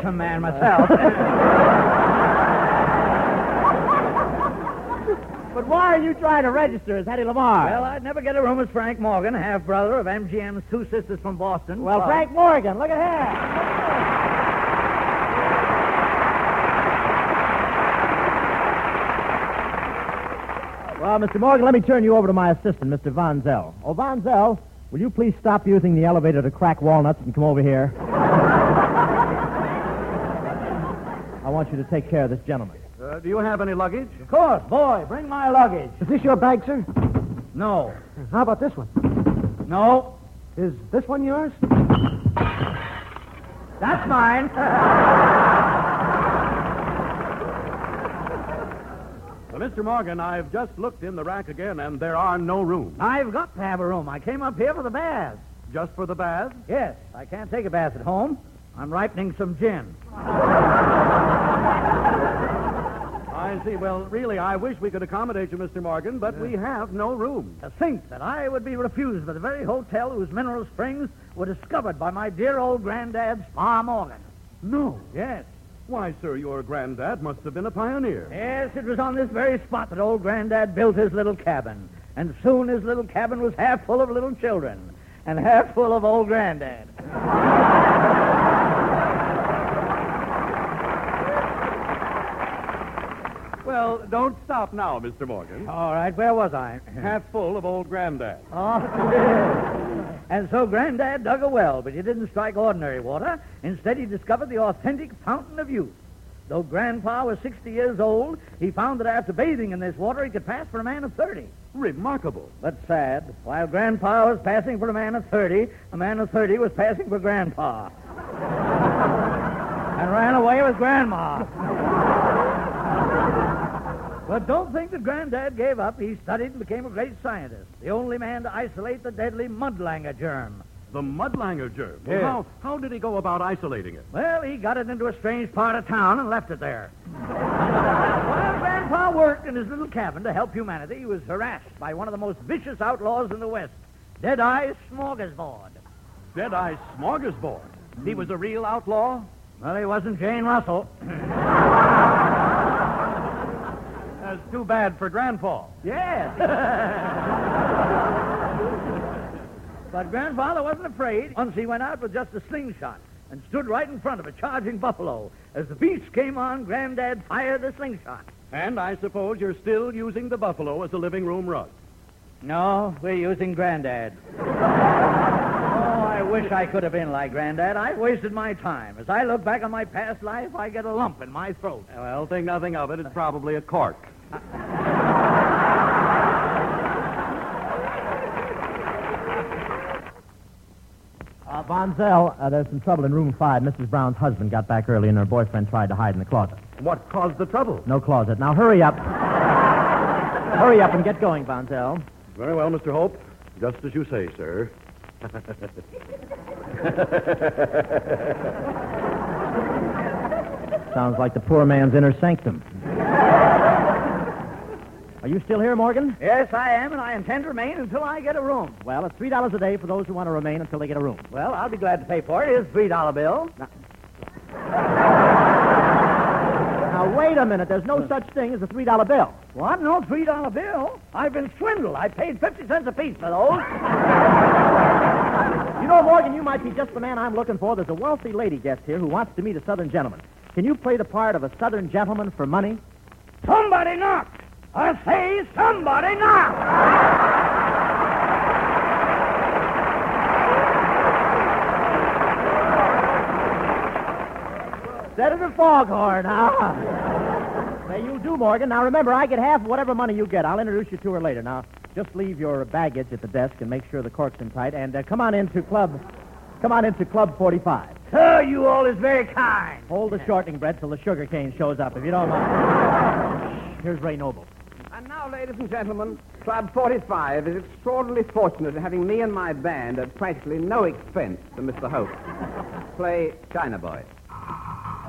handsome man myself. But why are you trying to register as Eddie Lamar? Well, I'd never get a room as Frank Morgan, half-brother of MGM's two sisters from Boston. Well, Frank Morgan, look at here. Well, Mr. Morgan, let me turn you over to my assistant, Mr. Von Zell. Oh, Von Zell, will you please stop using the elevator to crack walnuts and come over here? I want you to take care of this gentleman. Do you have any luggage? Of course, boy, bring my luggage. Is this your bag, sir? No. How about this one? No. Is this one yours? That's mine. Mr. Morgan, I've just looked in the rack again, and there are no rooms. I've got to have a room. I came up here for the baths. Just for the baths? Yes, I can't take a bath at home. I'm ripening some gin. I see. Well, really, I wish we could accommodate you, Mr. Morgan, but we have no rooms. To think that I would be refused by the very hotel whose mineral springs were discovered by my dear old granddad, Spa Morgan. No. Yes. Why, sir, your granddad must have been a pioneer. Yes, it was on this very spot that old granddad built his little cabin. And soon his little cabin was half full of little children and half full of old granddad. Well, don't stop now, Mr. Morgan. All right, where was I? Half full of old granddad. Oh, and so Granddad dug a well, but he didn't strike ordinary water. Instead, he discovered the authentic fountain of youth. Though Grandpa was 60 years old, he found that after bathing in this water, he could pass for a man of 30. Remarkable. But sad. While Grandpa was passing for a man of 30, a man of 30 was passing for Grandpa. And ran away with Grandma. But don't think that Granddad gave up. He studied and became a great scientist, the only man to isolate the deadly mudlanger germ. The mudlanger germ? Yes. Well, how did he go about isolating it? Well, he got it into a strange part of town and left it there. While Grandpa worked in his little cabin to help humanity, he was harassed by one of the most vicious outlaws in the West, Deadeye Smorgasbord. Deadeye Smorgasbord? He was a real outlaw? Well, he wasn't Jane Russell. That's too bad for Grandpa. Yes. But Grandfather wasn't afraid. Once he went out with just a slingshot and stood right in front of a charging buffalo. As the beast came on, Granddad fired the slingshot. And I suppose you're still using the buffalo as a living room rug. No, we're using Granddad. I wish I could have been like Granddad. I've wasted my time. As I look back on my past life, I get a lump in my throat. Well, think nothing of it. It's probably a cork. Von Zell, there's some trouble in room 5. Mrs. Brown's husband got back early and her boyfriend tried to hide in the closet. What caused the trouble? No closet. Now hurry up. Hurry up and get going, Von Zell. Very well, Mr. Hope. Just as you say, sir. Sounds like the poor man's inner sanctum. Are you still here, Morgan? Yes, I am, and I intend to remain until I get a room. Well, it's $3 a day for those who want to remain until they get a room. Well, I'll be glad to pay for it. Here's a $3 bill. Now, wait a minute. There's no such thing as a $3 bill. What? No $3 bill? I've been swindled. I paid 50 cents apiece for those. You know, Morgan, you might be just the man I'm looking for. There's a wealthy lady guest here who wants to meet a Southern gentleman. Can you play the part of a Southern gentleman for money? Somebody knock. I say somebody knock. Senator Foghorn, huh? Hey, you do, Morgan. Now, remember, I get half of whatever money you get. I'll introduce you to her later. Now, just leave your baggage at the desk and make sure the cork's in tight. And come on into Club 45. Sir, you all is very kind. Hold the shortening bread till the sugar cane shows up, if you don't mind. Here's Ray Noble. And now, ladies and gentlemen, Club 45 is extraordinarily fortunate in having me and my band at practically no expense to Mr. Hope play China Boy.